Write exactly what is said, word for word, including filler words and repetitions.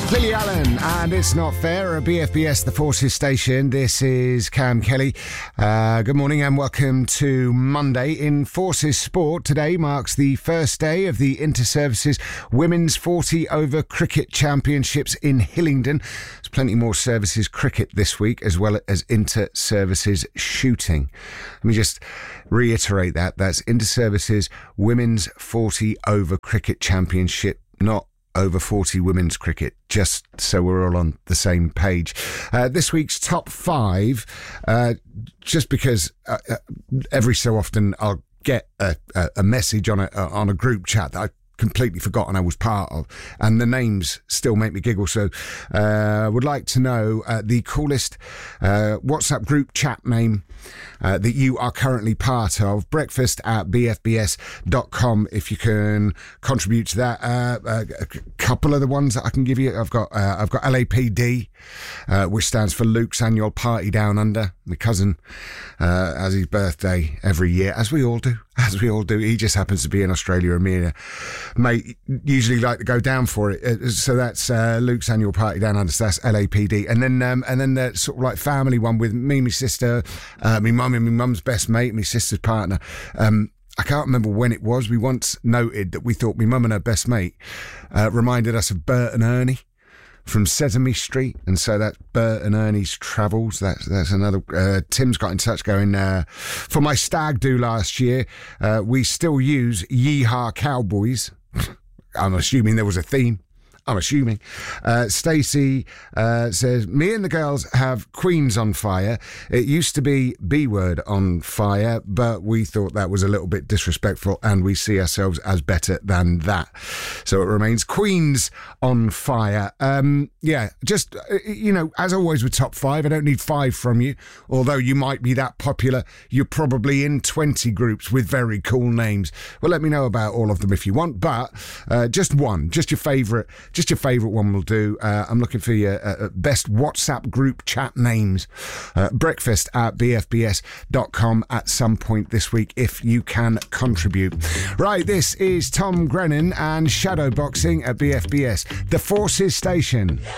Lily Allen, and It's Not Fair at B F B S, the Forces station. This is Cam Kelly. Uh, good morning and welcome to Monday in Forces Sport. Today marks the first day of the Inter-Services Women's forty over Cricket Championships in Hillingdon. There's plenty more services cricket this week, as well as Inter-Services shooting. Let me just reiterate that. That's Inter-Services Women's forty over Cricket Championship, not over forty women's cricket, just so we're all on the same page. Uh, this week's top five, uh, just because uh, uh, every so often I'll get a, a, a message on a, on a group chat that I completely forgotten I was part of, and the names still make me giggle. So uh, would like to know uh, the coolest uh, WhatsApp group chat name uh, that you are currently part of. Breakfast at b f b s dot com if you can contribute to that. Uh, uh, a couple of the ones that I can give you, I've got uh, I've got L A P D, uh, which stands for Luke's Annual Party Down Under. My cousin uh, has his birthday every year, as we all do. As we all do. He just happens to be in Australia, and me and a mate usually like to go down for it. So that's uh, Luke's Annual Party Down Under. So that's L A P D. And then um, and then the sort of like family one with me, my sister, uh, my mum and my mum's best mate, my sister's partner. Um, I can't remember when it was. We once noted that we thought my mum and her best mate uh, reminded us of Bert and Ernie from Sesame Street, and so that's Bert and Ernie's Travels. That's that's another. Uh, Tim's got in touch going, uh, for my stag do last year, uh, we still use Yeehaw Cowboys. I'm assuming there was a theme. I'm assuming. Uh, Stacey uh, says, me and the girls have Queens on fire. It used to be B-word on fire, but we thought that was a little bit disrespectful and we see ourselves as better than that. So it remains Queens on fire. Um, yeah, just, uh, you know, as always with top five, I don't need five from you. Although you might be that popular, you're probably in twenty groups with very cool names. Well, let me know about all of them if you want, but uh, just one, just your favourite. Just your favourite one will do. Uh, I'm looking for your uh, best WhatsApp group chat names. Uh, breakfast at b f b s dot com at some point this week if you can contribute. Right, this is Tom Grennan and Shadowboxing at B F B S, the Forces station.